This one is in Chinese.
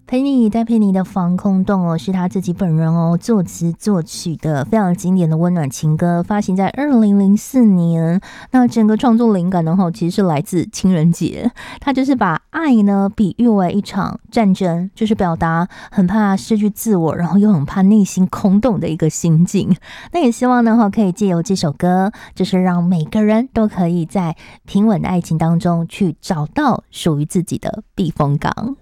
陪你带陪你的防空洞哦，是他自己本人哦，作词作曲的非常经典的温暖情歌，发行在2004年。那整个创作灵感呢，其实是来自情人节，他就是把爱呢比喻为一场战争，就是表达很怕失去自我，然后又很怕内心空洞的一个心境。那也希望呢，可以借由这首歌，就是让每个人都可以在平稳的爱情当中去找到属于自己的避风港。